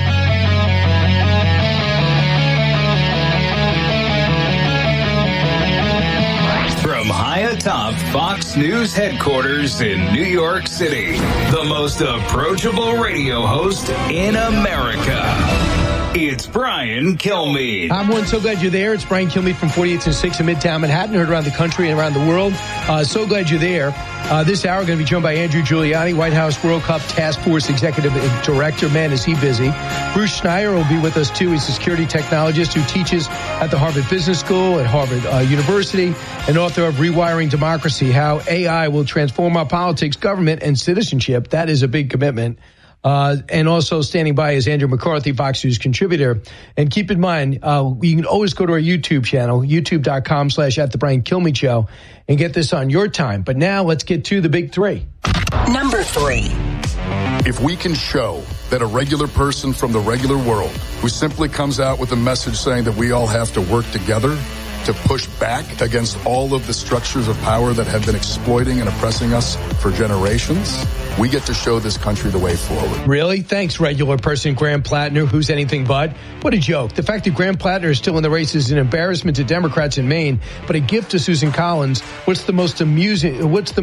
High atop Fox News headquarters in New York City, the most approachable radio host in America. It's Brian Kilmeade. I'm one. So glad you're there. It's Brian Kilmeade from 48th and 6th in Midtown Manhattan. Heard around the country and around the world. So glad you're there. This hour, going to be joined by Andrew Giuliani, White House World Cup Task Force Executive Director. Man, is he busy. Bruce Schneier will be with us, too. He's a security technologist who teaches at the Harvard Business School, at Harvard University, and author of Rewiring Democracy, How AI Will Transform Our Politics, Government, and Citizenship. That is a big commitment. And also standing by is Andrew McCarthy, Fox News contributor. And keep in mind, you can always go to our YouTube channel, youtube.com/@theBrianKilmeade and get this on your time. But now let's get to the big 3. Number 3. If we can show that a regular person from the regular world who simply comes out with a message saying that we all have to work together to push back against all of the structures of power that have been exploiting and oppressing us for generations, we get to show this country the way forward. Really? Thanks, regular person Graham Plattner, who's anything but. What a joke. The fact that Graham Plattner is still in the race is an embarrassment to Democrats in Maine, but a gift to Susan Collins. What's the most amusing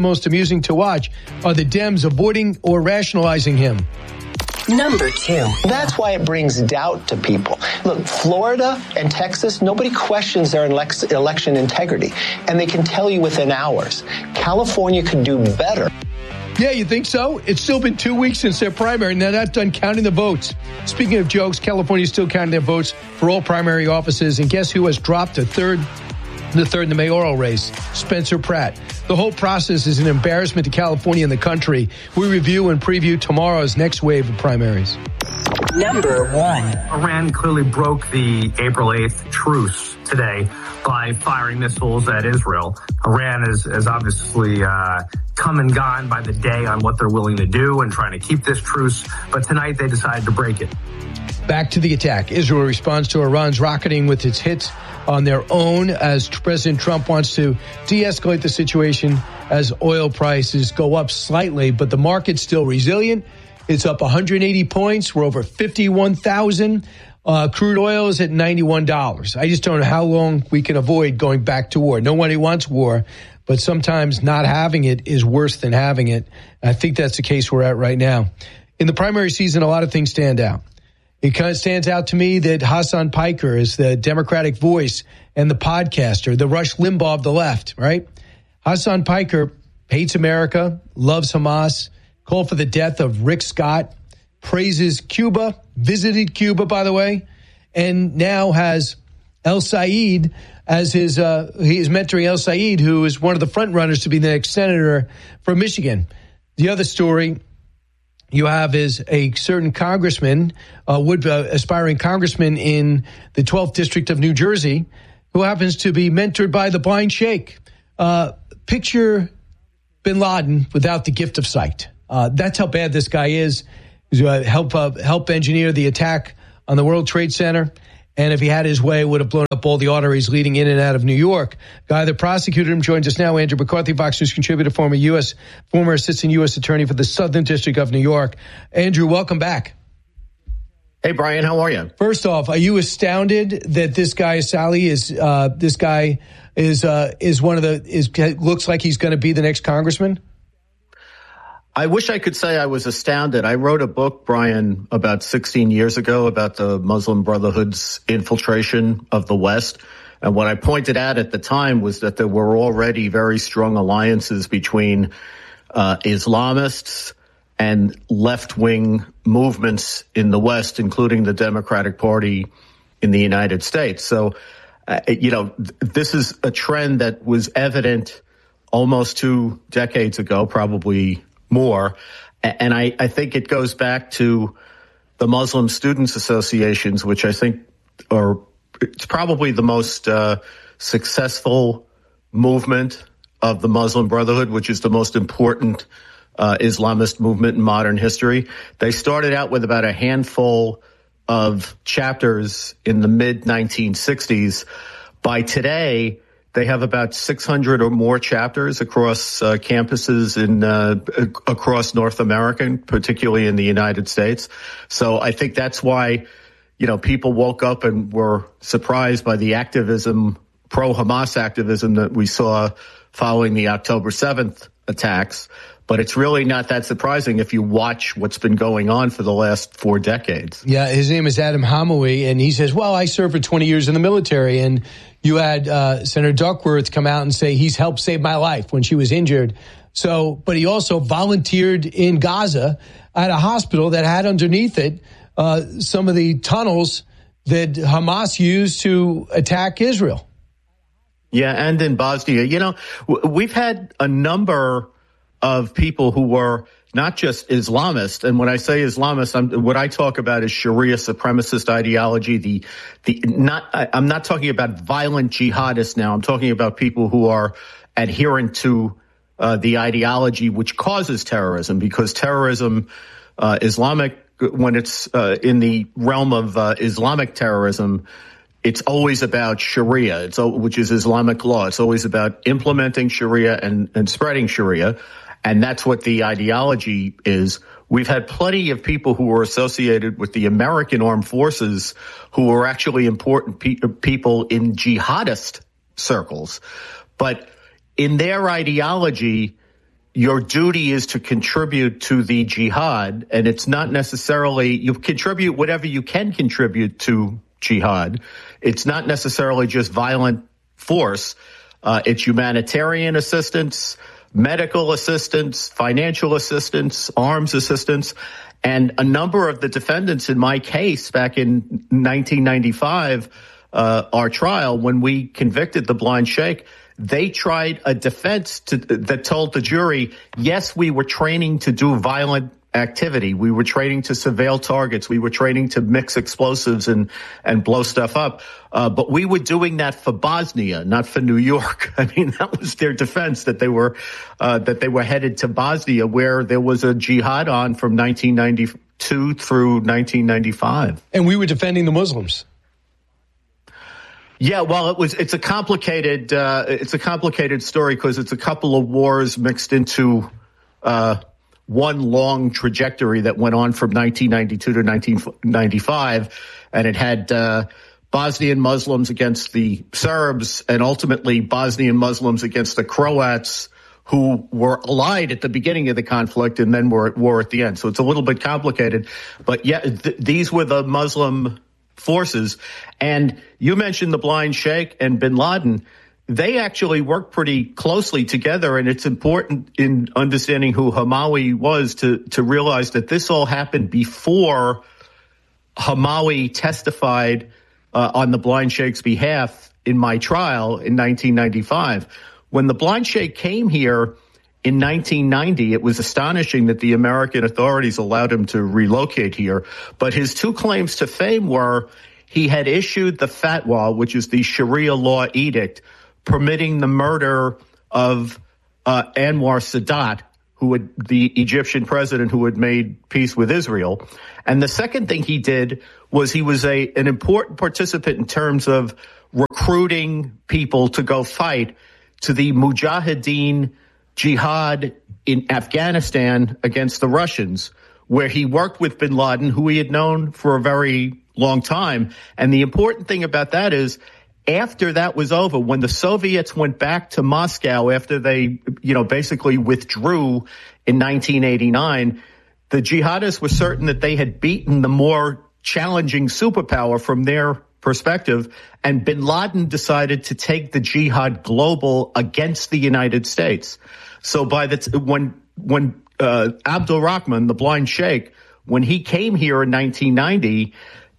to watch are the Dems avoiding or rationalizing him. Number 2. That's why it brings doubt to people. Look, Florida and Texas, nobody questions their election integrity, and they can tell you within hours. California could do better. Yeah, you think so? It's still been 2 weeks since their primary, and they're not done counting the votes. Speaking of jokes, California's still counting their votes for all primary offices, and guess who has dropped to third in the mayoral race? Spencer Pratt. The whole process is an embarrassment to California and the country. We review and preview tomorrow's next wave of primaries. Number 1. Iran clearly broke the April 8th truce today by firing missiles at Israel. Iran has obviously come and gone by the day on what they're willing to do and trying to keep this truce, but tonight they decided to break it. back to the attack. Israel responds to Iran's rocketing with its hits on their own as President Trump wants to de-escalate the situation as oil prices go up slightly, but the market's still resilient. It's up 180 points. We're over 51,000. Crude oil is at $91. I just don't know how long we can avoid going back to war. Nobody wants war, but sometimes not having it is worse than having it. I think that's the case we're at right now. In the primary season, a lot of things stand out. It kind of stands out to me that Hassan Piker is the Democratic voice and the podcaster, the Rush Limbaugh of the left, right? Hassan Piker hates America, loves Hamas, called for the death of Rick Scott, praises Cuba, visited Cuba, by the way, and now has El Said as his, he is mentoring El Said, who is one of the front runners to be the next senator from Michigan. The other story you have is a certain congressman, aspiring congressman in the 12th district of New Jersey, who happens to be mentored by the blind sheikh. Picture bin Laden without the gift of sight. That's how bad this guy is. Help engineer the attack on the World Trade Center. And if he had his way, would have blown up all the arteries leading in and out of New York. Guy that prosecuted him joins us now. Andrew McCarthy, Fox News contributor, former assistant U.S. attorney for the Southern District of New York. Andrew, welcome back. Hey, Brian, how are you? First off, are you astounded that this guy Sally is one of the looks like he's going to be the next congressman? I wish I could say I was astounded. I wrote a book, Brian, about 16 years ago about the Muslim Brotherhood's infiltration of the West. And what I pointed out at the time was that there were already very strong alliances between Islamists and left-wing movements in the West, including the Democratic Party in the United States. So, this is a trend that was evident almost 2 decades ago, probably more. And I think it goes back to the Muslim Students Associations, which I think it's probably the most successful movement of the Muslim Brotherhood, which is the most important Islamist movement in modern history. They started out with about a handful of chapters in the mid-1960s. By today, they have about 600 or more chapters across campuses across North America, particularly in the United States. So I think that's why, people woke up and were surprised by the activism, pro-Hamas activism that we saw following the October 7th attacks. But it's really not that surprising if you watch what's been going on for the last 4 decades. Yeah, his name is Adam Hamawi, and he says, well, I served for 20 years in the military. And you had Senator Duckworth come out and say he's helped save my life when she was injured. So, but he also volunteered in Gaza at a hospital that had underneath it some of the tunnels that Hamas used to attack Israel. Yeah, and in Bosnia. We've had a number of people who were not just Islamist. And when I say Islamist, what I talk about is Sharia supremacist ideology. I'm not talking about violent jihadists now. I'm talking about people who are adherent to the ideology which causes terrorism, because terrorism, Islamic, when it's in the realm of Islamic terrorism, it's always about Sharia, which is Islamic law. It's always about implementing Sharia and spreading Sharia. And that's what the ideology is. We've had plenty of people who were associated with the American armed forces who were actually important people in jihadist circles. But in their ideology, your duty is to contribute to the jihad. And it's not necessarily, you contribute whatever you can contribute to jihad. It's not necessarily just violent force. It's humanitarian assistance, medical assistance, financial assistance, arms assistance. And a number of the defendants in my case back in 1995, our trial, when we convicted the blind sheikh, they tried a defense that told the jury, yes, we were training to do violent activity. We were training to surveil targets. We were training to mix explosives and blow stuff up. But we were doing that for Bosnia, not for New York. I mean, that was their defense, that they were headed to Bosnia, where there was a jihad on from 1990 through 1995. And we were defending the Muslims. Yeah, well, it's a complicated story because it's a couple of wars mixed into one long trajectory that went on from 1992 to 1995, and it had Bosnian Muslims against the Serbs, and ultimately Bosnian Muslims against the Croats, who were allied at the beginning of the conflict and then were at war at the end. So it's a little bit complicated. But yeah, these were the Muslim forces. And you mentioned the Blind Sheikh and bin Laden. They actually worked pretty closely together, and it's important in understanding who Hamawi was to realize that this all happened before Hamawi testified on the Blind Sheikh's behalf in my trial in 1995. When the Blind Sheikh came here in 1990, it was astonishing that the American authorities allowed him to relocate here. But his two claims to fame were he had issued the fatwa, which is the Sharia law edict, permitting the murder of Anwar Sadat, the Egyptian president who had made peace with Israel. And the second thing he did was he was an important participant in terms of recruiting people to go fight to the Mujahideen jihad in Afghanistan against the Russians, where he worked with bin Laden, who he had known for a very long time. And the important thing about that is, after that was over, when the Soviets went back to Moscow after they, basically withdrew in 1989, the jihadists were certain that they had beaten the more challenging superpower from their perspective, and bin Laden decided to take the jihad global against the United States. So when Abdul Rahman, the Blind Sheikh, when he came here in 1990,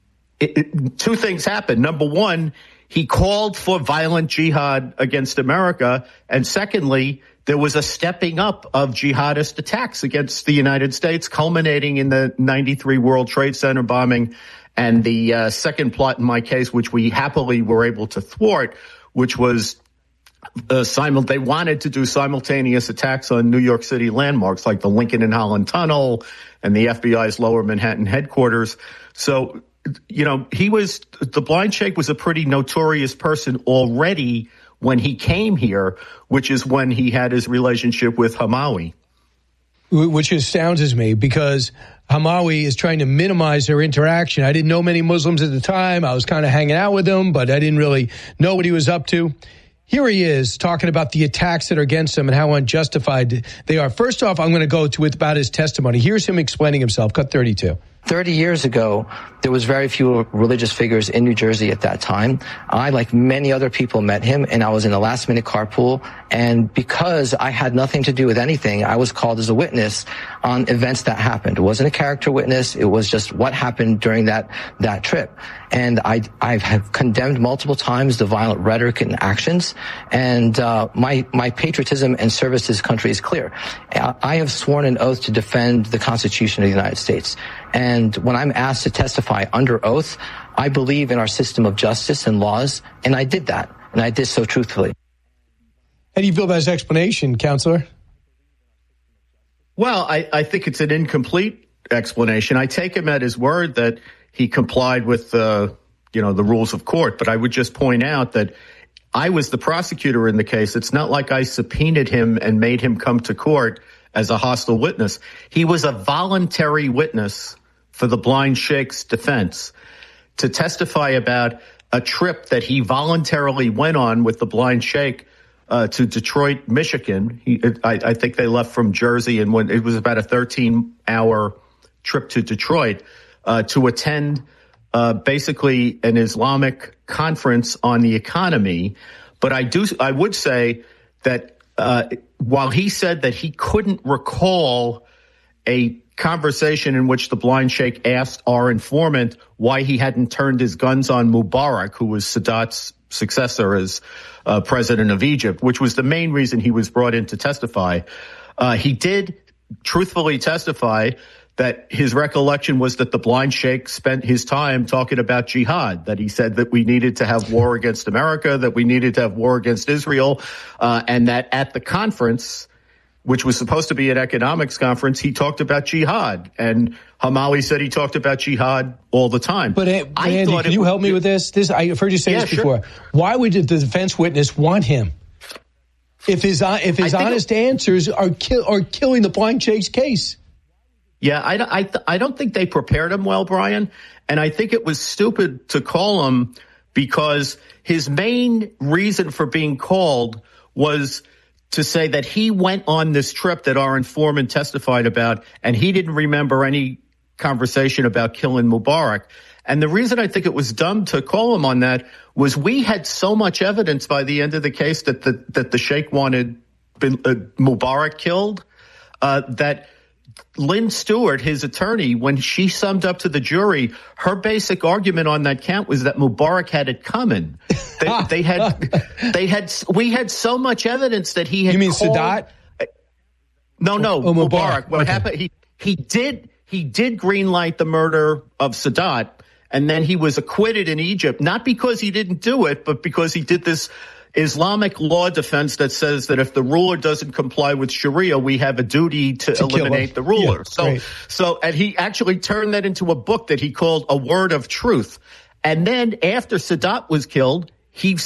two things happened. Number one, he called for violent jihad against America. And secondly, there was a stepping up of jihadist attacks against the United States, culminating in the 93 World Trade Center bombing and the second plot in my case, which we happily were able to thwart, which was they wanted to do simultaneous attacks on New York City landmarks like the Lincoln and Holland Tunnel and the FBI's Lower Manhattan headquarters. So, the Blind Sheikh was a pretty notorious person already when he came here, which is when he had his relationship with Hamawi. Which astounds me because Hamawi is trying to minimize their interaction. I didn't know many Muslims at the time. I was kind of hanging out with him, but I didn't really know what he was up to. Here he is talking about the attacks that are against him and how unjustified they are. First off, I'm going to go to about his testimony. Here's him explaining himself. Cut 32. 30 years ago, there was very few religious figures in New Jersey at that time. I, like many other people, met him, and I was in the last-minute carpool. And because I had nothing to do with anything, I was called as a witness on events that happened. It wasn't a character witness. It was just what happened during that trip. And I have condemned multiple times the violent rhetoric and actions. And my patriotism and service to this country is clear. I have sworn an oath to defend the Constitution of the United States. And when I'm asked to testify under oath, I believe in our system of justice and laws, and I did that, and I did so truthfully. How do you feel about his explanation, Counselor? Well, I think it's an incomplete explanation. I take him at his word that he complied with the rules of court, but I would just point out that I was the prosecutor in the case. It's not like I subpoenaed him and made him come to court as a hostile witness. He was a voluntary witness for the Blind Sheikh's defense to testify about a trip that he voluntarily went on with the Blind Sheikh to Detroit, Michigan. I think they left from Jersey, and when it was about a 13-hour trip to Detroit to attend basically an Islamic conference on the economy. But I would say that while he said that he couldn't recall a conversation in which the Blind Sheikh asked our informant why he hadn't turned his guns on Mubarak, who was Sadat's successor as president of Egypt, which was the main reason he was brought in to testify. He did truthfully testify that his recollection was that the Blind Sheikh spent his time talking about jihad, that he said that we needed to have war against America, that we needed to have war against Israel, and that at the conference, which was supposed to be an economics conference, he talked about jihad. And Hamali said he talked about jihad all the time. But Andy, can you help me with this? I've heard you say this before. Sure. Why would the defense witness want him? If his honest answers are killing the Blind Chase case. Yeah, I don't think they prepared him well, Brian. And I think it was stupid to call him because his main reason for being called was to say that he went on this trip that our informant testified about, and he didn't remember any conversation about killing Mubarak. And the reason I think it was dumb to call him on that was we had so much evidence by the end of the case that the Sheikh wanted Mubarak killed, that Lynn Stewart, his attorney, when she summed up to the jury, her basic argument on that count was that Mubarak had it coming. We had so much evidence that he had. You mean called, Sadat? No, Mubarak. What happened? He did greenlight the murder of Sadat, and then he was acquitted in Egypt, not because he didn't do it, but because he did this Islamic law defense that says that if the ruler doesn't comply with Sharia, we have a duty to eliminate the ruler. Yeah, and he actually turned that into a book that he called A Word of Truth. And then after Sadat was killed, he